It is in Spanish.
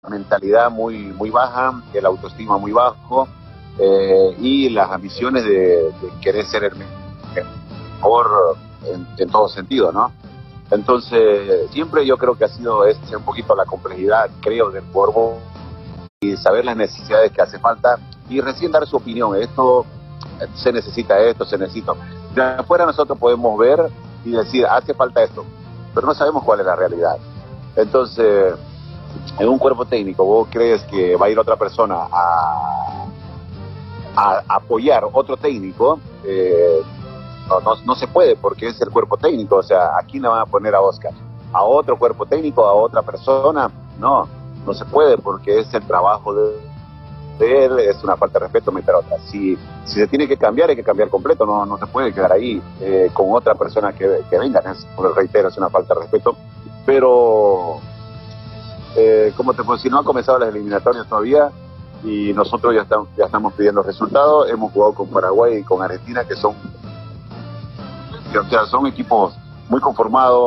mentalidad muy baja, el autoestima muy bajo, y las ambiciones de querer ser el mejor en todo sentido, ¿no? Entonces, siempre yo creo que ha sido un poquito la complejidad, creo, del jugador y saber las necesidades que hace falta y recién dar su opinión. Esto se necesita, esto se necesita. De afuera nosotros podemos ver y decir, hace falta esto, pero no sabemos cuál es la realidad. Entonces, en un cuerpo técnico, ¿vos crees que va a ir otra persona a apoyar otro técnico? No se puede, porque es el cuerpo técnico. O sea, aquí no van a poner a Oscar, a otro cuerpo técnico, a otra persona. No se puede, porque es el trabajo de él, es una falta de respeto meter a otra. Si se tiene que cambiar, hay que cambiar completo. No se puede quedar ahí con otra persona que venga. Reitero, es una falta de respeto. Pero ¿cómo te puedo decir? No han comenzado las eliminatorias todavía y nosotros ya estamos pidiendo resultados. Hemos jugado con Paraguay y con Argentina, que son equipos muy conformados.